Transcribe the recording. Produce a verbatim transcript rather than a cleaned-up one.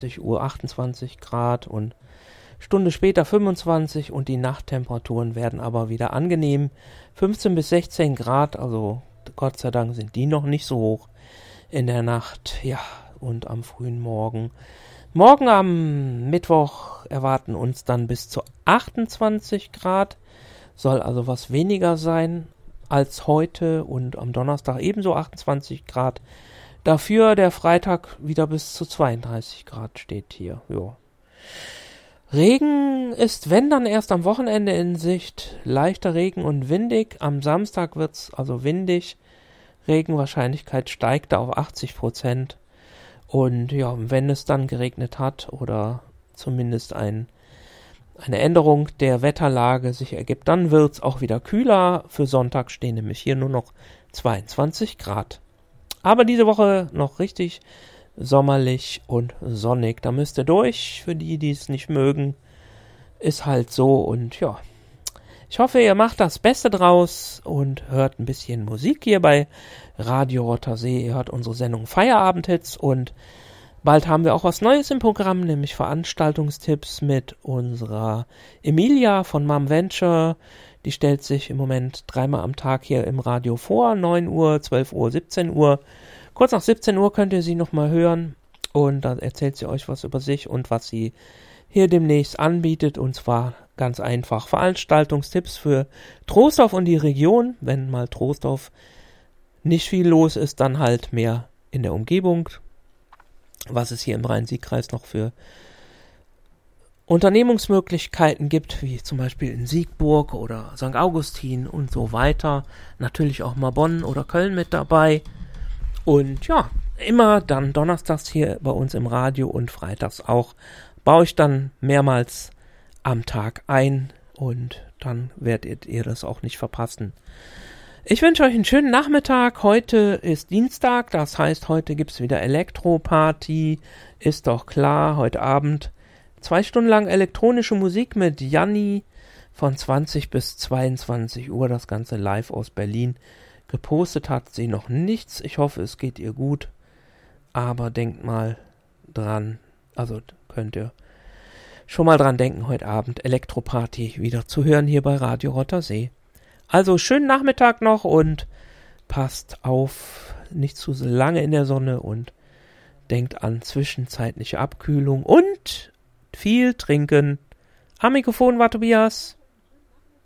Uhr achtundzwanzig Grad und Stunde später fünfundzwanzig und die Nachttemperaturen werden aber wieder angenehm. fünfzehn bis sechzehn Grad, also Gott sei Dank sind die noch nicht so hoch in der Nacht, ja, und am frühen Morgen. Morgen am Mittwoch erwarten uns dann bis zu achtundzwanzig Grad, soll also was weniger sein als heute und am Donnerstag ebenso achtundzwanzig Grad. Dafür der Freitag wieder bis zu zweiunddreißig Grad steht hier, ja. Regen ist, wenn dann erst am Wochenende in Sicht, leichter Regen und windig. Am Samstag wird's also windig. Regenwahrscheinlichkeit steigt da auf achtzig Prozent. Und ja, wenn es dann geregnet hat oder zumindest ein, eine Änderung der Wetterlage sich ergibt, dann wird's auch wieder kühler. Für Sonntag stehen nämlich hier nur noch zweiundzwanzig Grad. Aber diese Woche noch richtig sommerlich und sonnig. Da müsst ihr durch. Für die, die es nicht mögen, ist halt so. Und ja, ich hoffe, ihr macht das Beste draus und hört ein bisschen Musik hier bei Radio Rottersee. Ihr hört unsere Sendung Feierabendhits und bald haben wir auch was Neues im Programm, nämlich Veranstaltungstipps mit unserer Emilia von Mom Venture. Die stellt sich im Moment dreimal am Tag hier im Radio vor, neun Uhr, zwölf Uhr, siebzehn Uhr. Kurz nach siebzehn Uhr könnt ihr sie nochmal hören und dann erzählt sie euch was über sich und was sie hier demnächst anbietet, und zwar ganz einfach Veranstaltungstipps für Troisdorf und die Region. Wenn mal Troisdorf nicht viel los ist, dann halt mehr in der Umgebung, was es hier im Rhein-Sieg-Kreis noch für Unternehmungsmöglichkeiten gibt, wie zum Beispiel in Siegburg oder Sankt Augustin und so weiter. Natürlich auch mal Bonn oder Köln mit dabei. Und ja, immer dann donnerstags hier bei uns im Radio und freitags auch. Baue ich dann mehrmals am Tag ein und dann werdet ihr das auch nicht verpassen. Ich wünsche euch einen schönen Nachmittag. Heute ist Dienstag, das heißt, heute gibt's wieder Elektroparty. Ist doch klar, heute Abend zwei Stunden lang elektronische Musik mit Janni von zwanzig bis zweiundzwanzig Uhr. Das Ganze live aus Berlin. Gepostet hat sie noch nichts. Ich hoffe, es geht ihr gut. Aber denkt mal dran, also könnt ihr schon mal dran denken, heute Abend Elektroparty wieder zu hören hier bei Radio Rottersee. Also schönen Nachmittag noch und passt auf, nicht zu lange in der Sonne und denkt an zwischenzeitliche Abkühlung und viel trinken. Am Mikrofon war Tobias.